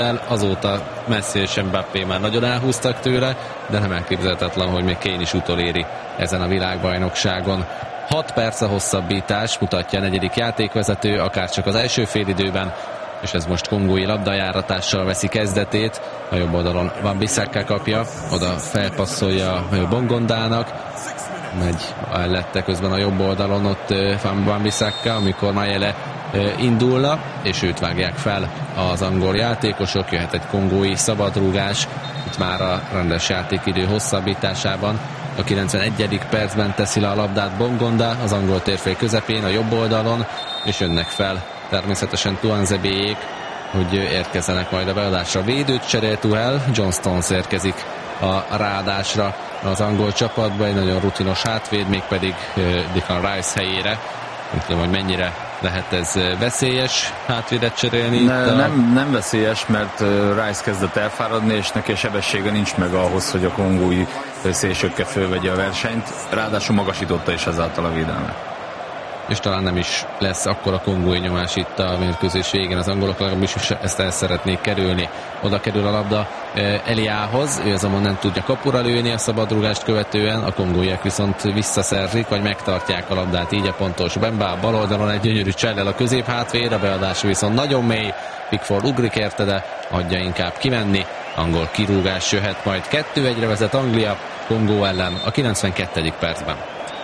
Azóta Messi és Mbappé már nagyon elhúztak tőle, de nem elképzelhetetlen, hogy még Kane is utoléri ezen a világbajnokságon. 6 perc a hosszabbítás, mutatja a negyedik játékvezető, akárcsak az első félidőben, és ez most kongói labdajáratással veszi kezdetét. A jobb oldalon Wan-Bissaka kapja, oda felpasszolja Bongondának, megy mellette közben a jobb oldalon ott Wan-Bissaka, amikor Mayele indulna, és őt vágják fel az angol játékosok. Jöhet egy kongói szabadrúgás, itt már a rendes játékidő hosszabbításában. A 91. percben teszi le a labdát Bongonda az angol térfél közepén, a jobb oldalon, és jönnek fel természetesen Tuanzebéjék, hogy érkezzenek majd a beadásra. Védőt cserél Tuchel, John Stones érkezik a ráadásra az angol csapatba, egy nagyon rutinos hátvéd, mégpedig Declan Rice helyére. Nem tudom, hogy mennyire lehet ez veszélyes hátvédet cserélni. Nem veszélyes, mert Rice kezdett elfáradni, és neki a sebessége nincs meg ahhoz, hogy a kongói szélsőkkel fölvegye a versenyt. Ráadásul magasította is ezáltal a védelmet. És talán nem is lesz akkora kongói nyomás itt a mérkőzés végén. Az angolok legalábbis ezt el szeretnék kerülni. Oda kerül a labda Eliához, ő azonban nem tudja kapura lőni a szabadrúgást követően, a kongóiak viszont visszaszerzik, vagy megtartják a labdát, így a pontos Bemba bal oldalon egy gyönyörű csellel a középhátvéd, a beadás viszont nagyon mély, Pickford ugrik érte, de adja inkább kimenni. Angol kirúgás jöhet, majd 2-1-re vezet Anglia Kongó ellen a 92. percben.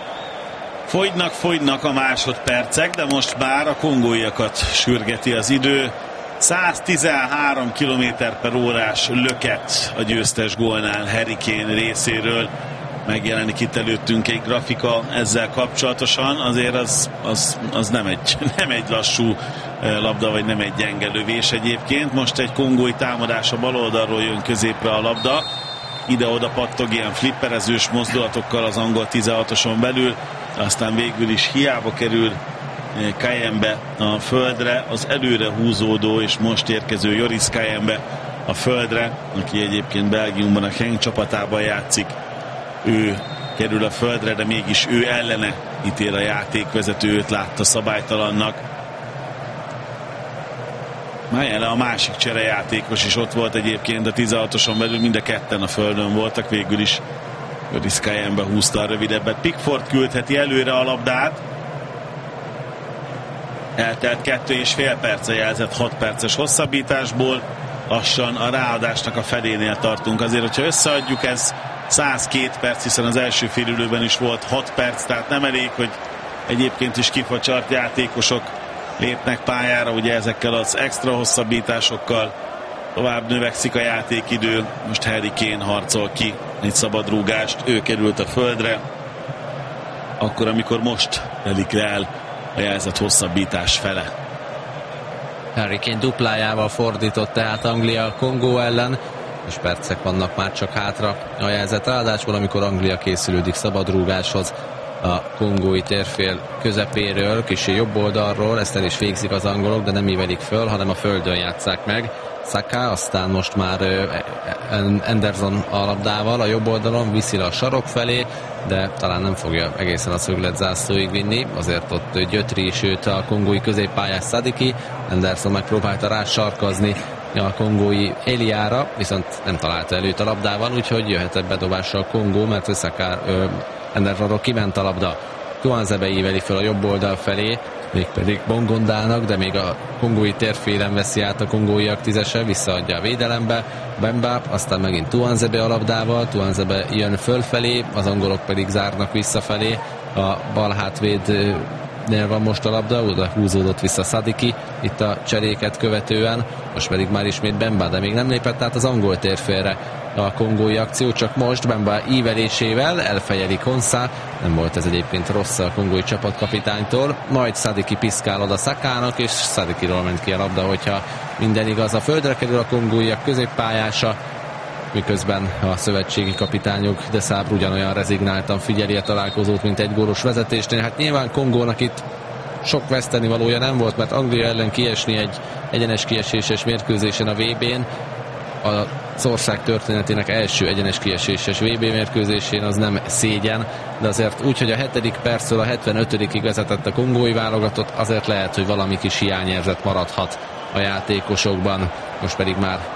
Fogynak a másodpercek, de most már a kongóiakat sürgeti az idő. 113 km/órás löket a győztes gólnál Harry Kane részéről. Megjelenik itt előttünk egy grafika ezzel kapcsolatosan. Azért az nem egy lassú labda, vagy nem egy gyenge lövés egyébként. Most egy kongói támadás a bal oldalról jön középre a labda. Ide-oda pattog ilyen flipperezős mozdulatokkal az angol 16-oson belül. Aztán végül is hiába kerül Kayembe a földre, az előre húzódó és most érkező Joris Kayembe a földre, aki egyébként Belgiumban a Genk csapatában játszik. Ő kerül a földre, de mégis ő ellene ítél a játékvezető, őt látta szabálytalannak. Mayele a másik cserejátékos is ott volt egyébként, a 16-oson belül mind a ketten a földön voltak, végül is Joris Kayembe húzta a rövidebbet. Pickford küldheti előre a labdát. Eltelt 2,5 perc a jelzett 6 perces hosszabbításból. Lassan a ráadásnak a felénél tartunk. Azért, hogyha összeadjuk, ez 102 perc, hiszen az első félidőben is volt 6 perc, tehát nem elég, hogy egyébként is kifacsart játékosok lépnek pályára, ugye ezekkel az extra hosszabbításokkal tovább növekszik a játékidő. Most Harry Kane harcol ki egy szabadrúgást, ő került a földre, akkor amikor most telik le el a jelzett hosszabbítás fele. Harry Kane duplájával fordított tehát Anglia Kongó ellen, és percek vannak már csak hátra a jelzett ráadásból, amikor Anglia készülődik szabadrúgáshoz a kongói térfél közepéről, kicsi jobb oldalról. Ezt el is végzik az angolok, de nem ívelik föl, hanem a földön játsszák meg. Saka, aztán most már Anderson a labdával a jobb oldalon viszi a sarok felé, de talán nem fogja egészen a szöglet zászlóig vinni, azért ott gyötri is őt a kongói középpályás Sadiki. Anderson megpróbálta rá sarkazni a kongói Eliára, viszont nem találta előtt a labdával, úgyhogy jöhetett bedobással Kongó, mert Andersonról kiment a labda. Tuanzebe íveli fel a jobb oldal felé, mégpedig Bongondának, de még a kongói térfélen veszi át a kongóiak tízese, visszaadja a védelembe Bemba, aztán megint Tuanzebe a labdával, Tuanzebe jön fölfelé, az angolok pedig zárnak visszafelé, a bal hátvédnél van most a labda, oda húzódott vissza Sadiki itt a cseréket követően, most pedig már ismét Bemba, de még nem lépett át az angol térfélre a kongói akció, csak most Bemba ívelésével elfejeli Konsa, nem volt ez egyébként rossz a kongói csapatkapitánytól, majd Sadiki piszkál oda Sakának, és Sadikiról ment ki a labda, hogyha minden igaz. A földre kerül a kongóiak középpályása, miközben a szövetségi kapitányok de Szábr ugyanolyan rezignáltan figyeli a találkozót, mint egy gólos vezetésnél. Hát nyilván Kongónak itt sok vesztenivalója nem volt, mert Anglia ellen kiesni egy egyenes kieséses mérkőzésen a VB-n, az ország történetének első egyenes kieséses VB mérkőzésén az nem szégyen, de azért úgy, hogy a 7. perctől a 75-ig vezetett a kongói válogatott, azért lehet, hogy valami kis hiányérzet maradhat a játékosokban. Most pedig már